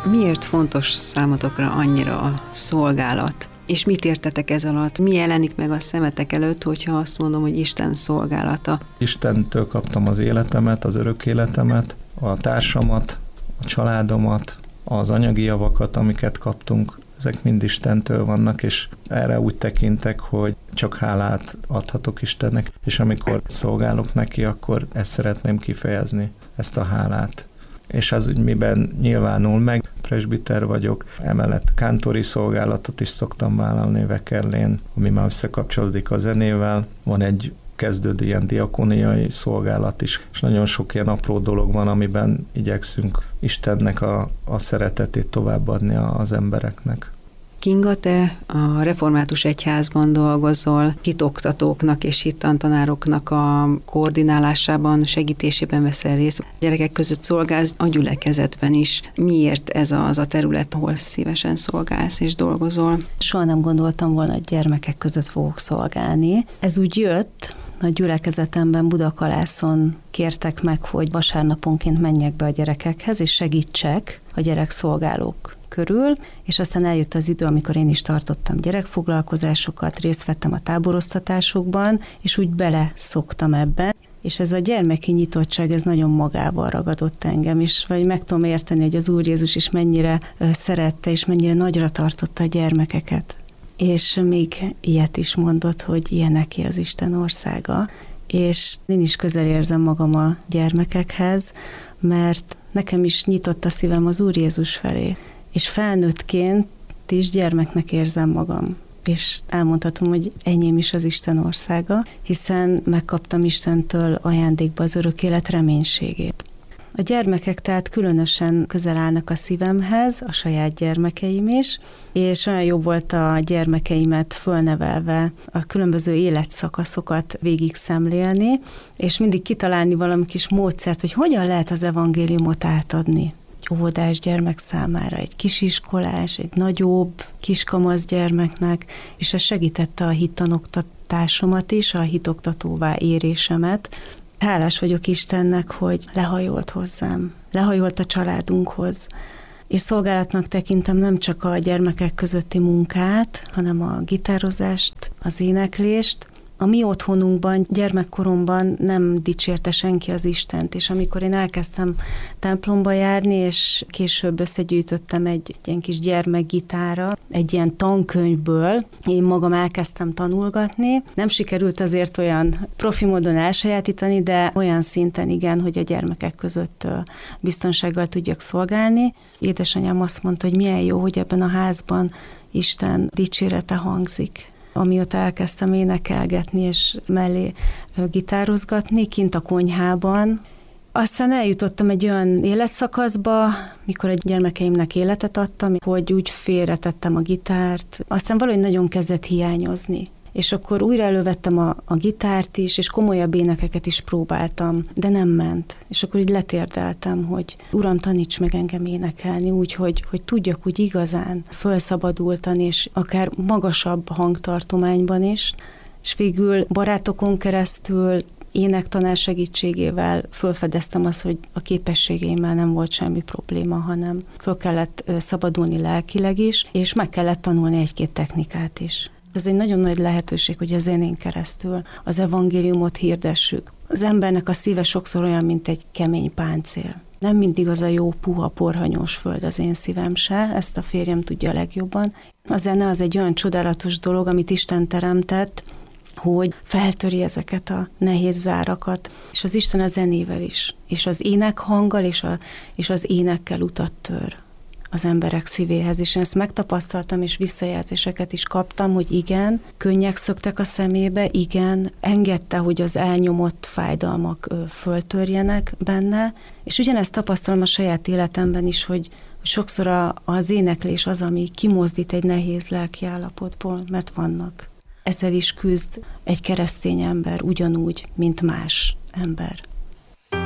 Miért fontos számotokra annyira a szolgálat? És mit értetek ez alatt? Mi jelenik meg a szemetek előtt, hogyha azt mondom, hogy Isten szolgálata? Istentől kaptam az életemet, az örök életemet, a társamat, a családomat, az anyagi javakat, amiket kaptunk, ezek mind Istentől vannak, és erre úgy tekintek, hogy csak hálát adhatok Istennek, és amikor szolgálok neki, akkor ezt szeretném kifejezni, ezt a hálát. És az úgy miben nyilvánul meg, presbiter vagyok, emellett kántori szolgálatot is szoktam vállalni Vekerlén, ami már összekapcsolódik a zenével. Van egy kezdődő ilyen diakóniai szolgálat is, és nagyon sok ilyen apró dolog van, amiben igyekszünk Istennek a szeretetét továbbadni az embereknek. Kinga, te a református egyházban dolgozol, hitoktatóknak és hittantanároknak a koordinálásában, segítésében veszel részt. A gyerekek között szolgálsz, a gyülekezetben is. Miért ez az a terület, ahol szívesen szolgálsz és dolgozol? Soha nem gondoltam volna, hogy gyermekek között fogok szolgálni. Ez úgy jött, a gyülekezetemben Budakalászon kértek meg, hogy vasárnaponként menjek be a gyerekekhez, és segítsek a gyerekszolgálók körül, és aztán eljött az idő, amikor én is tartottam gyerekfoglalkozásokat, részt vettem a táboroztatásokban, és úgy beleszoktam ebben. És ez a gyermeki nyitottság, ez nagyon magával ragadott engem, és vagy meg tudom érteni, hogy az Úr Jézus is mennyire szerette, és mennyire nagyra tartotta a gyermekeket. És még ilyet is mondott, hogy ilyeneké az Isten országa, és én is közel érzem magam a gyermekekhez, mert nekem is nyitott a szívem az Úr Jézus felé, és felnőttként is gyermeknek érzem magam, és elmondhatom, hogy enyém is az Isten országa, hiszen megkaptam Istentől ajándékba az örök élet reménységét. A gyermekek tehát különösen közel állnak a szívemhez, a saját gyermekeim is, és olyan jó volt a gyermekeimet fölnevelve a különböző életszakaszokat végig szemlélni, és mindig kitalálni valami kis módszert, hogy hogyan lehet az evangéliumot átadni egy óvodás gyermek számára, egy kisiskolás, egy nagyobb, kiskamasz gyermeknek, és ez segítette a hittanoktatásomat is, a hitoktatóvá érésemet. Hálás vagyok Istennek, hogy lehajolt hozzám, lehajolt a családunkhoz, és szolgálatnak tekintem nem csak a gyermekek közötti munkát, hanem a gitározást, az éneklést. A mi otthonunkban, gyermekkoromban nem dicsérte senki az Istent, és amikor én elkezdtem templomba járni, és később összegyűjtöttem egy ilyen kis gyermekgitára, egy ilyen tankönyvből, én magam elkezdtem tanulgatni. Nem sikerült azért olyan profi módon elsajátítani, de olyan szinten igen, hogy a gyermekek között biztonsággal tudjak szolgálni. Édesanyám azt mondta, hogy milyen jó, hogy ebben a házban Isten dicsérete hangzik. Amióta elkezdtem énekelgetni és mellé gitározgatni, kint a konyhában. Aztán eljutottam egy olyan életszakaszba, mikor a gyermekeimnek életet adtam, hogy úgy félretettem a gitárt. Aztán valahogy nagyon kezdett hiányozni. És akkor újra elővettem a gitárt is, és komolyabb énekeket is próbáltam, de nem ment. És akkor így letérdeltem, hogy Uram, taníts meg engem énekelni úgy, hogy tudjak úgy igazán felszabadultan, és akár magasabb hangtartományban is. És végül barátokon keresztül, énektanár segítségével felfedeztem azt, hogy a képességeimmel nem volt semmi probléma, hanem föl kellett szabadulni lelkileg is, és meg kellett tanulni egy-két technikát is. Ez egy nagyon nagy lehetőség, hogy a zenén keresztül az evangéliumot hirdessük. Az embernek a szíve sokszor olyan, mint egy kemény páncél. Nem mindig az a jó, puha, porhanyós föld az én szívem se, ezt a férjem tudja legjobban. A zene az egy olyan csodálatos dolog, amit Isten teremtett, hogy feltöri ezeket a nehéz zárakat, és az Isten a zenével is, és az énekhanggal, és az énekkel utat tör az emberek szívéhez, és én ezt megtapasztaltam, és visszajelzéseket is kaptam, hogy igen, könnyek szöktek a szemébe, igen, engedte, hogy az elnyomott fájdalmak föltörjenek benne, és ugyanezt tapasztalom a saját életemben is, hogy sokszor az éneklés az, ami kimozdít egy nehéz lelki állapotból, mert vannak. Ezzel is küzd egy keresztény ember ugyanúgy, mint más ember.